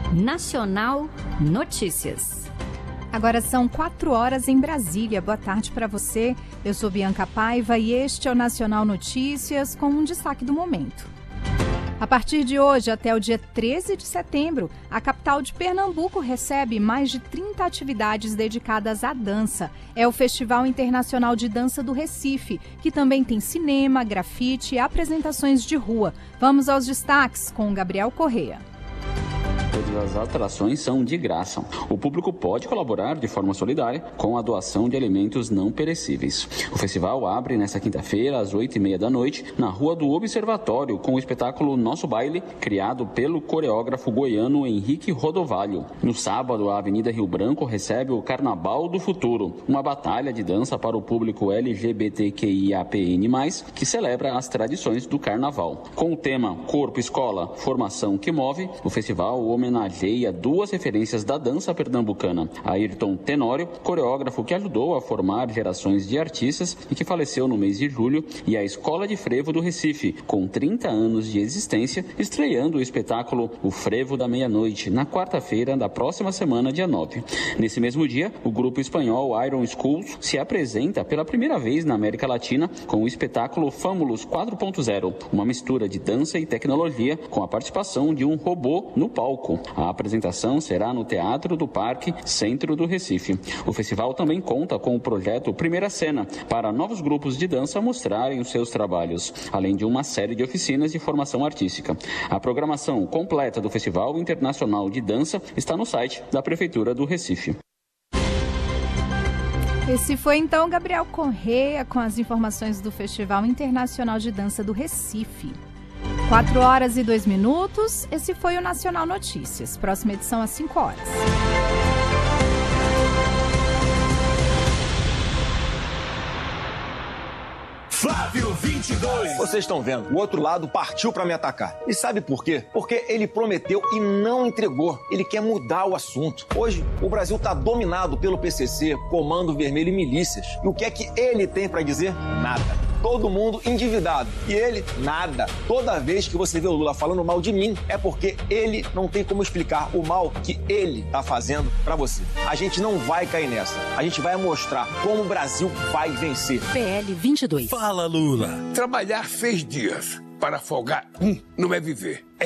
Nacional Notícias. Agora são 4 horas em Brasília. Boa tarde para você. Eu sou Bianca Paiva e este é o Nacional Notícias com um destaque do momento. A partir de hoje até o dia 13 de setembro, a capital de Pernambuco recebe mais de 30 atividades dedicadas à dança. É o Festival Internacional de Dança do Recife, que também tem cinema, grafite e apresentações de rua. Vamos aos destaques com Gabriel Correia. Todas as atrações são de graça. O público pode colaborar de forma solidária com a doação de alimentos não perecíveis. O festival abre nesta quinta-feira, às 8h30 da noite, na Rua do Observatório, com o espetáculo Nosso Baile, criado pelo coreógrafo goiano Henrique Rodovalho. No sábado, a Avenida Rio Branco recebe o Carnaval do Futuro, uma batalha de dança para o público LGBTQIAPN+, que celebra as tradições do carnaval. Com o tema Corpo, Escola, Formação que Move, o festival homenageia 2 referências da dança pernambucana: Ayrton Tenório, coreógrafo que ajudou a formar gerações de artistas e que faleceu no mês de julho, e a Escola de Frevo do Recife, com 30 anos de existência, estreando o espetáculo O Frevo da Meia-Noite, na quarta-feira da próxima semana, dia 9. Nesse mesmo dia, o grupo espanhol Iron Schools se apresenta pela primeira vez na América Latina com o espetáculo Fámulus 4.0, uma mistura de dança e tecnologia com a participação de um robô no palco. A apresentação será no Teatro do Parque, centro do Recife. O festival também conta com o projeto Primeira Cena, para novos grupos de dança mostrarem os seus trabalhos, além de uma série de oficinas de formação artística. A programação completa do Festival Internacional de Dança está no site da Prefeitura do Recife. Esse foi então Gabriel Correia com as informações do Festival Internacional de Dança do Recife. 4 horas e 2 minutos, esse foi o Nacional Notícias. Próxima edição às 5 horas. Flávio 22. Vocês estão vendo, o outro lado partiu para me atacar. E sabe por quê? Porque ele prometeu e não entregou. Ele quer mudar o assunto. Hoje, o Brasil está dominado pelo PCC, Comando Vermelho e milícias. E o que é que ele tem para dizer? Nada. Todo mundo endividado. E ele, nada. Toda vez que você vê o Lula falando mal de mim, é porque ele não tem como explicar o mal que ele tá fazendo pra você. A gente não vai cair nessa. A gente vai mostrar como o Brasil vai vencer. PL 22. Fala, Lula. Trabalhar 6 dias para folgar não é viver.